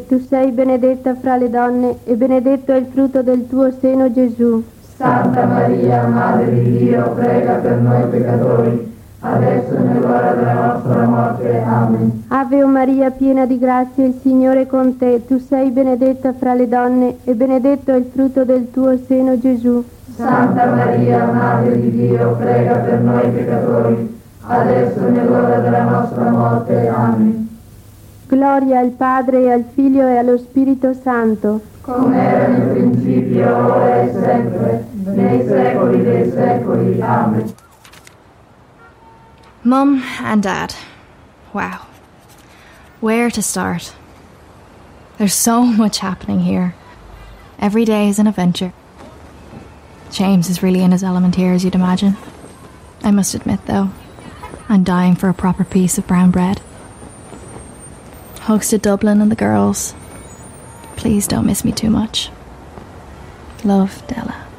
Tu sei benedetta fra le donne e benedetto è il frutto del tuo seno, Gesù. Santa Maria, Madre di Dio, prega per noi peccatori, adesso e nell'ora della nostra morte. Amen. Ave Maria, piena di grazia, il Signore è con te. Tu sei benedetta fra le donne e benedetto è il frutto del tuo seno, Gesù. Santa Maria, Madre di Dio, prega per noi peccatori, adesso e nell'ora della nostra morte. Amen. Gloria al Padre, e al Figlio e allo Spirito Santo. Come era nel principio, ora e sempre, nei secoli dei secoli. Amen. Mum and Dad. Wow. Where to start? There's so much happening here. Every day is an adventure. James is really in his element here, as you'd imagine. I must admit, though, I'm dying for a proper piece of brown bread. Hugs to Dublin and the girls. Please don't miss me too much. Love, Della.